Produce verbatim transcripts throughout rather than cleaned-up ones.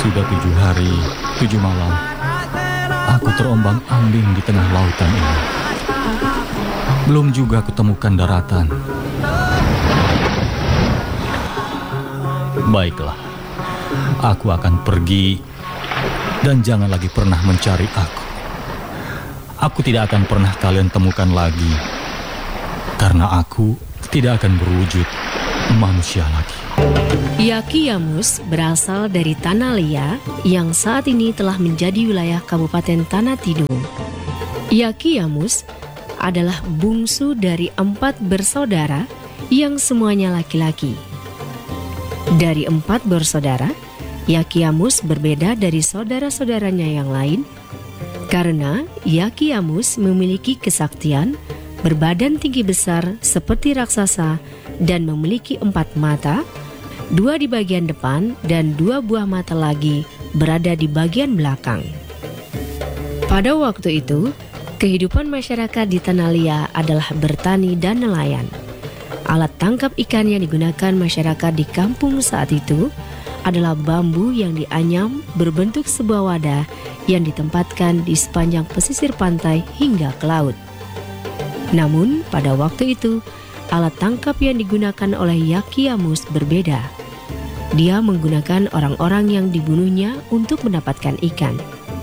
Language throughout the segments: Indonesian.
Sudah tujuh hari, tujuh malam, aku terombang-ambing di tengah lautan ini. Belum juga kutemukan daratan. Baiklah, aku akan pergi dan jangan lagi pernah mencari aku. Aku tidak akan pernah kalian temukan lagi, karena aku tidak akan berwujud manusia lagi. Yakiamus berasal dari Tanalia yang saat ini telah menjadi wilayah Kabupaten Tanah Tidung. Yakiamus adalah bungsu dari empat bersaudara yang semuanya laki-laki. Dari empat bersaudara, Yakiamus berbeda dari saudara-saudaranya yang lain karena Yakiamus memiliki kesaktian, berbadan tinggi besar seperti raksasa dan memiliki empat mata, dua di bagian depan dan dua buah mata lagi berada di bagian belakang. Pada waktu itu, kehidupan masyarakat di Tanalia adalah bertani dan nelayan. Alat tangkap ikan yang digunakan masyarakat di kampung saat itu adalah bambu yang dianyam berbentuk sebuah wadah yang ditempatkan di sepanjang pesisir pantai hingga ke laut. Namun, pada waktu itu, alat tangkap yang digunakan oleh Yakiamus berbeda. Dia menggunakan orang-orang yang dibunuhnya untuk mendapatkan ikan.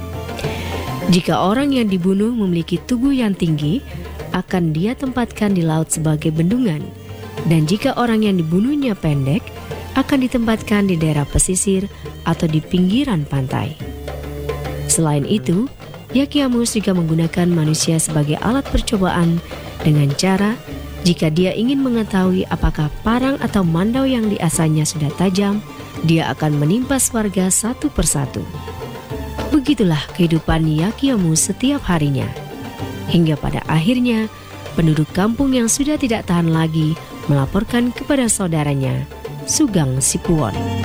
Jika orang yang dibunuh memiliki tubuh yang tinggi, akan dia tempatkan di laut sebagai bendungan. Dan jika orang yang dibunuhnya pendek, akan ditempatkan di daerah pesisir atau di pinggiran pantai. Selain itu, Yakiamus juga menggunakan manusia sebagai alat percobaan dengan cara jika dia ingin mengetahui apakah parang atau mandau yang diasahnya sudah tajam, dia akan menimpas warga satu persatu. Begitulah kehidupan Yakiamus setiap harinya. Hingga pada akhirnya, penduduk kampung yang sudah tidak tahan lagi melaporkan kepada saudaranya, Sugang Sipuon.